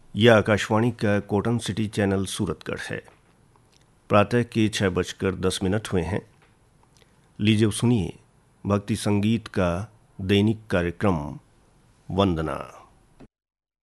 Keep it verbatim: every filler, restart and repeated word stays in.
यह आकाशवाणी का cotton city channel Suratgarh है। प्रातः के छः बजकर दस मिनट हुए हैं। लीजिए सुनिए भक्ति संगीत का दैनिक कार्यक्रम वंदना।